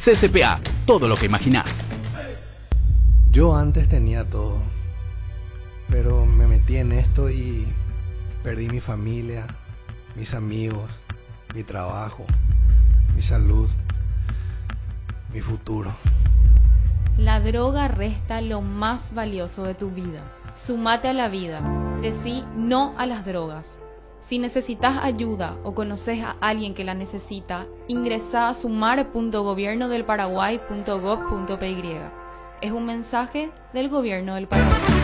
CCPA, todo lo que imaginás. Yo antes tenía todo, pero me metí en esto y perdí mi familia, mis amigos, mi trabajo, mi salud, mi futuro. La droga resta lo más valioso de tu vida. Sumate a la vida. Decí no a las drogas. Si necesitas ayuda o conoces a alguien que la necesita, ingresa a sumar.gobiernodelparaguay.gov.py. Es un mensaje del Gobierno del Paraguay.